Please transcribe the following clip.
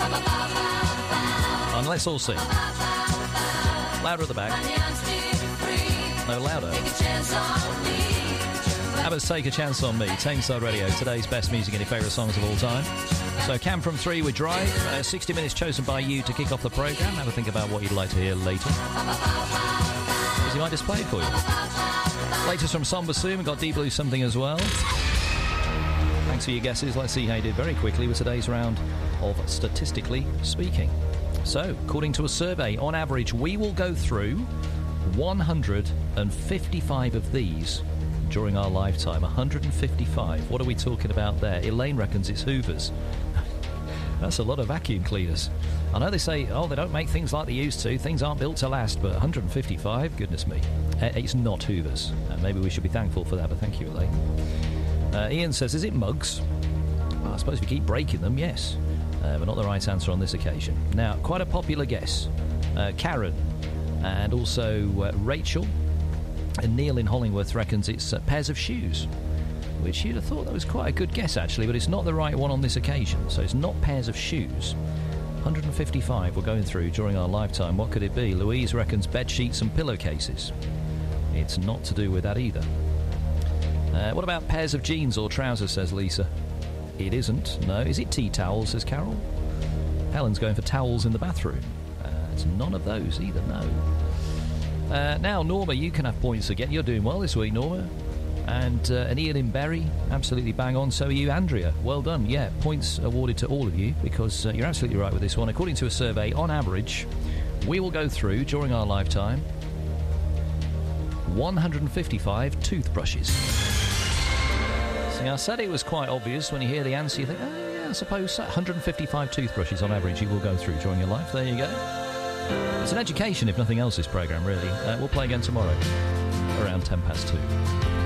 And let's all sing. Louder at the back. No, louder. Abba's Take a Chance on Me. Tameside Radio, today's best music and your favourite songs of all time. So Cam from 3 with Drive. 60 minutes chosen by you to kick off the programme. Have a think about what you'd like to hear later, because he might just play it for you. Latest from Somber Soon. We've got Deep Blue Something as well. Thanks for your guesses. Let's see how you did very quickly with today's round of Statistically Speaking. So, according to a survey, on average, we will go through 155 of these during our lifetime. 155. What are we talking about there? Elaine reckons it's Hoovers. That's a lot of vacuum cleaners. I know they say, oh, they don't make things like they used to. Things aren't built to last, but 155? Goodness me. It's not Hoovers. Maybe we should be thankful for that, but thank you, Elaine. Ian says, is it mugs? Well, I suppose we keep breaking them, yes. But not the right answer on this occasion. Now, quite a popular guess. Karen and also Rachel and Neil in Hollingworth reckons it's pairs of shoes, which you'd have thought that was quite a good guess, actually, but it's not the right one on this occasion. So it's not pairs of shoes. 155 we're going through during our lifetime. What could it be? Louise reckons bed sheets and pillowcases. It's not to do with that either. What about pairs of jeans or trousers, says Lisa. It isn't, no. Is it tea towels, says Carol? Helen's going for towels in the bathroom. It's none of those either, no. Now, Norma, you can have points again. You're doing well this week, Norma. And Ian in Berry, absolutely bang on. So are you, Andrea. Well done. Yeah, points awarded to all of you, because you're absolutely right with this one. According to a survey, on average, we will go through, during our lifetime, 155 toothbrushes. See, I said it was quite obvious. When you hear the answer, you think, oh, yeah, I suppose so. 155 toothbrushes on average you will go through during your life. There you go. It's an education, if nothing else, this programme, really. We'll play again tomorrow, around 2:10.